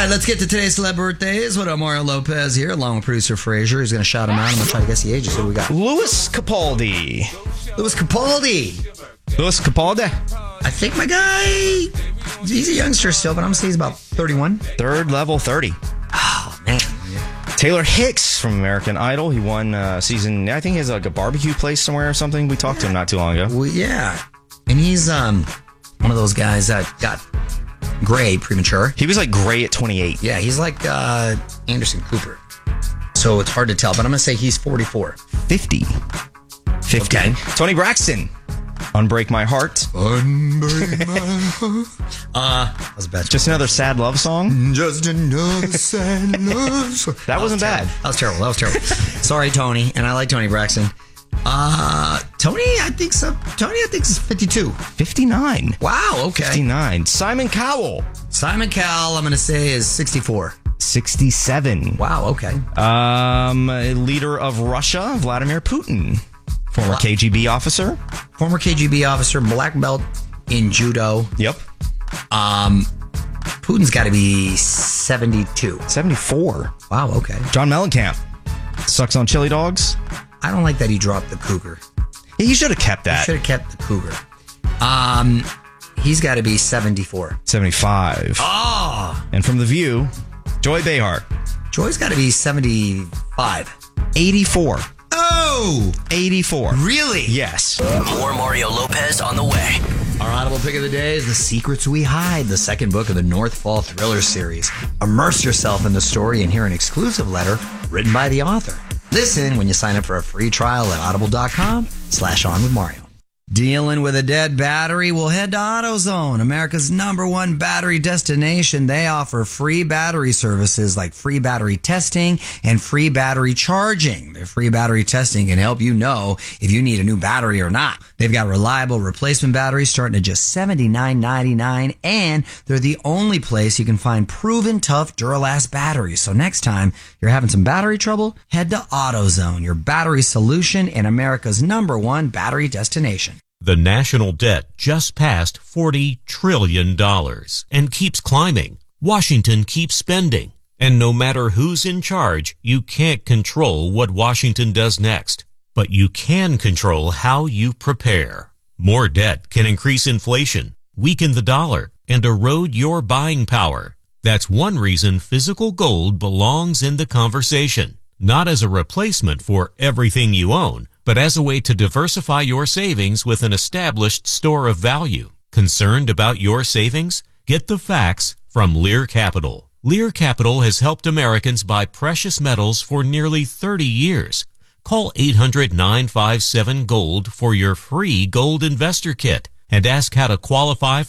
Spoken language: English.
right, let's get to today's celeb birthdays. What up, Mario Lopez here, along with producer Frazier. He's going to shout him out. I'm going to try to guess the ages. Who do we got? Louis Capaldi. Louis Capaldi. Louis Capaldi. I think my guy, he's a youngster still, but I'm going to say he's about 31. Third level 30. Oh, man. Taylor Hicks from American Idol. He won season, I think he has like a barbecue place somewhere or something. We talked to him not too long ago. Well, yeah. And he's one of those guys that got gray premature. He was like gray at 28. Yeah, he's like Anderson Cooper. So it's hard to tell, but I'm going to say he's 44. 50. Okay. Tony Braxton. Unbreak My Heart. Unbreak my heart. That was best. Just another sad love song. Just another sad love song. That wasn't bad. That was terrible. Sorry, Tony. And I like Tony Braxton. Tony, I think so. Tony, I think is 52. 59. Wow, okay. 59. Simon Cowell. Simon Cowell, I'm going to say, is 64. 67. Wow, okay. Leader of Russia, Vladimir Putin. Former KGB officer. Former KGB officer, black belt in judo. Yep. Putin's got to be 72. 74. Wow, okay. John Mellencamp. Sucks on chili dogs. I don't like that he dropped the cougar. He should have kept that. He should have kept the cougar. He's got to be 74. 75. Oh! And from The View, Joy Behar. Joy's got to be 75. 84. Oh! 84. Really? Yes. More Mario Lopez on the way. Our audible pick of the day is The Secrets We Hide, the second book of the North Fall Thriller series. Immerse yourself in the story and hear an exclusive letter written by the author. Listen when you sign up for a free trial at audible.com/onwithmario. Dealing with a dead battery? Well, head to AutoZone, America's #1 battery destination. They offer free battery services like free battery testing and free battery charging. Their free battery testing can help you know if you need a new battery or not. They've got reliable replacement batteries starting at just $79.99, and they're the only place you can find proven tough Duralast batteries. So next time you're having some battery trouble, head to AutoZone, your battery solution and America's #1 battery destination. The national debt just passed $40 trillion and keeps climbing. Washington keeps spending. And no matter who's in charge, you can't control what Washington does next. But you can control how you prepare. More debt can increase inflation, weaken the dollar, and erode your buying power. That's one reason physical gold belongs in the conversation. Not as a replacement for everything you own, but as a way to diversify your savings with an established store of value. Concerned about your savings? Get the facts from Lear Capital. Lear Capital has helped Americans buy precious metals for nearly 30 years. Call 800-957-GOLD for your free gold investor kit and ask how to qualify